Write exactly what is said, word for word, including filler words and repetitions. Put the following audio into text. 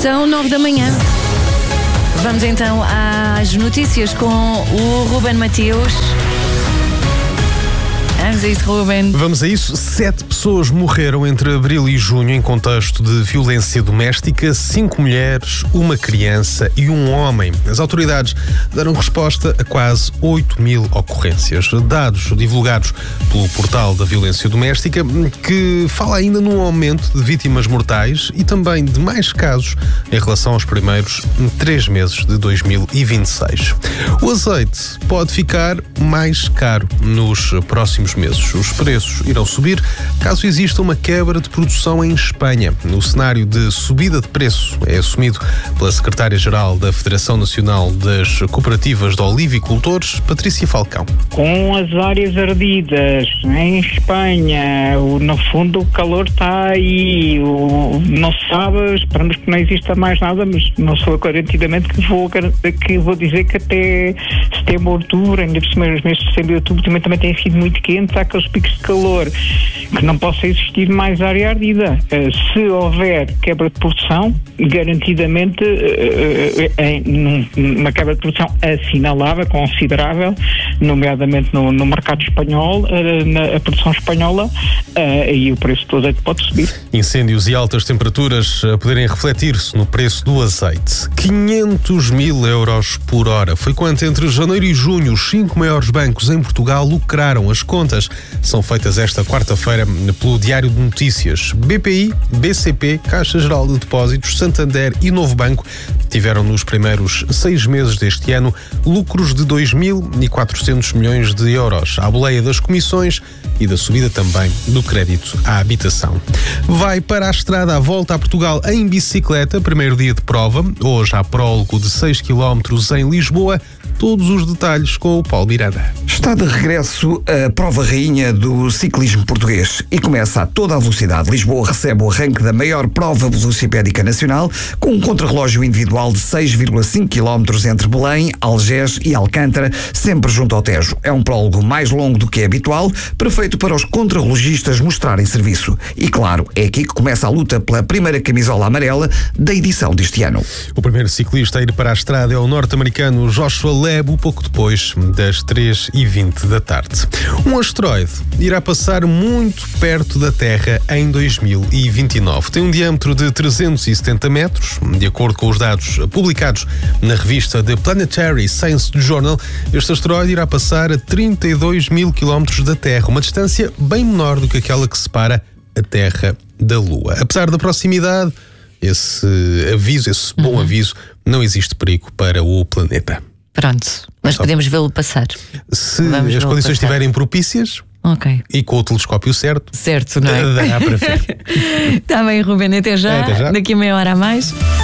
São nove da manhã. Vamos então às notícias com o Ruben Mateus. Vamos a isso, Ruben. Vamos a isso. Sete pessoas morreram entre abril e junho em contexto de violência doméstica. Cinco mulheres, uma criança e um homem. As autoridades deram resposta a quase oito mil ocorrências. Dados divulgados pelo portal da violência doméstica, que fala ainda num aumento de vítimas mortais e também de mais casos em relação aos primeiros três meses de dois mil e vinte e seis. O azeite pode ficar mais caro nos próximos meses. Os preços irão subir caso exista uma quebra de produção em Espanha. O cenário de subida de preço é assumido pela secretária-geral da Federação Nacional das Cooperativas de Olivicultores, Patrícia Falcão. Com as áreas ardidas em Espanha, no fundo o calor está aí, não se sabe, esperamos que não exista mais nada, mas não sou garantidamente que vou, que vou dizer que até setembro, outubro, ainda por cima os meses de setembro e outubro também, também têm sido muito quentes. Há aqueles picos de calor, que não possa existir mais área ardida. Se houver quebra de produção, garantidamente uma quebra de produção assinalável, considerável, nomeadamente no, no mercado espanhol, na a produção espanhola, e o preço do azeite pode subir. Incêndios e altas temperaturas a poderem refletir-se no preço do azeite. quinhentos mil euros por hora. Foi quanto entre janeiro e junho os cinco maiores bancos em Portugal lucraram. As contas são feitas esta quarta-feira pelo Diário de Notícias. B P I, B C P, Caixa Geral de Depósitos, Santander e Novo Banco tiveram nos primeiros seis meses deste ano lucros de dois mil e quatrocentos milhões de euros, à boleia das comissões e da subida também do crédito à habitação. Vai para a estrada à volta a Portugal em bicicleta, primeiro dia de prova. Hoje há prólogo de seis quilómetros em Lisboa. Todos os detalhes com o Paulo Miranda. Está de regresso a prova rainha do ciclismo português e começa a toda a velocidade. Lisboa recebe o arranque da maior prova velocipédica nacional com um contrarrelógio individual de seis vírgula cinco quilómetros entre Belém, Algés e Alcântara, sempre junto ao Tejo. É um prólogo mais longo do que é habitual, perfeito para os contrarrelogistas mostrarem serviço. E claro, é aqui que começa a luta pela primeira camisola amarela da edição deste ano. O primeiro ciclista a ir para a estrada é o norte-americano Joshua Lebo, pouco depois das três e vinte da tarde. Um asteroide irá passar muito perto da Terra em dois mil e vinte e nove. Tem um diâmetro de trezentos e setenta metros. De acordo com os dados publicados na revista The Planetary Science Journal, este asteroide irá passar a trinta e dois mil quilómetros da Terra, uma distância bem menor do que aquela que separa a Terra da Lua. Apesar da proximidade, esse aviso, esse bom uhum. aviso, não existe perigo para o planeta. Pronto, mas Só podemos vê-lo passar. Se Vamos as condições estiverem propícias okay. e com o telescópio certo, certo, não é? Dá para ver. Está bem, Ruben, até já. É, até já. Daqui a meia hora a mais.